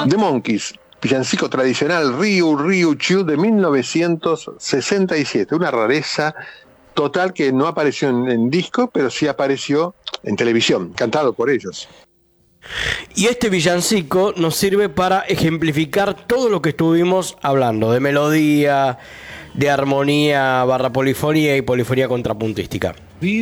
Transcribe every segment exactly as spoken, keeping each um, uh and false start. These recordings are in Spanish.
The Monkees, villancico tradicional Ryu Ryu Chu de mil novecientos sesenta y siete, una rareza total que no apareció en, en disco, pero sí apareció en televisión, cantado por ellos. Y este villancico nos sirve para ejemplificar todo lo que estuvimos hablando, de melodía, de armonía barra polifonía y polifonía contrapuntística.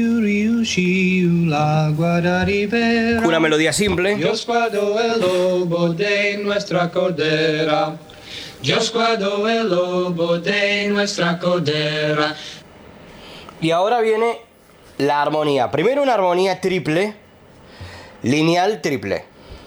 Una melodía simple. Yo escuado el lobo de nuestra cordera. Yo escuado el lobo de nuestra cordera. Y ahora viene la armonía. Primero una armonía triple, lineal triple.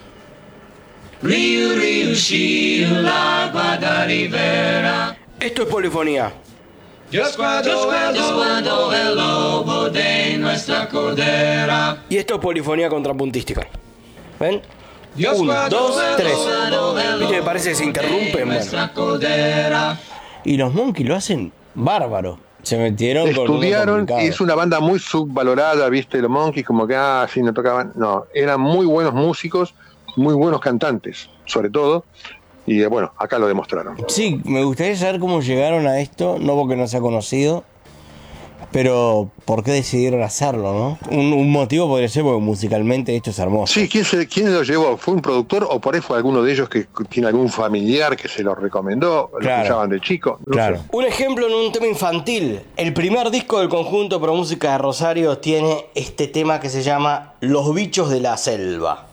Riu, riu, shiu, la guada ribera. Esto es polifonía. Yo escuado el lobo de nuestra cordera. Y esto es polifonía contrapuntística. ¿Ven? Yo Uno, dos, tres. el ¿Viste que parece que se interrumpen? nuestra cordera. Y los Monkees lo hacen bárbaro. Se metieron Estudiaron, con y es una banda muy subvalorada, viste, los Monkees, como que, ah, sí, no tocaban. No, eran muy buenos músicos, muy buenos cantantes, sobre todo. Y bueno, acá lo demostraron. Sí, me gustaría saber cómo llegaron a esto, no porque no sea conocido, pero por qué decidieron hacerlo, ¿no? Un, un motivo podría ser porque musicalmente esto es hermoso. Sí, ¿quién, se, ¿quién lo llevó? ¿Fue un productor o por ahí fue alguno de ellos que tiene algún familiar que se lo recomendó? Claro. ¿Lo escuchaban de chico? No Claro. sé. Un ejemplo en un tema infantil. El primer disco del conjunto Pro Música de Rosario tiene este tema que se llama Los bichos de la selva.